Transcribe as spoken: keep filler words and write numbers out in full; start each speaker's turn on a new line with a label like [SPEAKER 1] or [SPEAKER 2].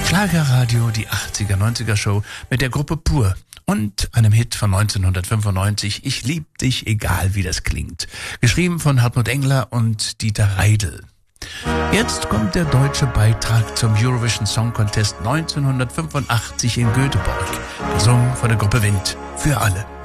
[SPEAKER 1] Schlagerradio, die achtziger, neunziger Show mit der Gruppe Pur und einem Hit von neunzehnhundertfünfundneunzig, Ich lieb dich, egal wie das klingt. Geschrieben von Hartmut Engler und Dieter Reidl. Jetzt kommt der deutsche Beitrag zum Eurovision Song Contest neunzehnhundertfünfundachtzig in Göteborg. Gesungen von der Gruppe Wind. Für alle.